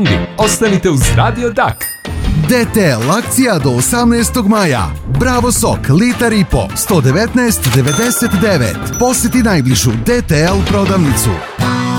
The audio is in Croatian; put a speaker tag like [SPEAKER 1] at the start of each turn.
[SPEAKER 1] Ostanite uz Radio Dak.
[SPEAKER 2] DTL akcija do 18. maja. Bravo sok, litar i po, 119,99. Posjeti najbližu DTL prodavnicu.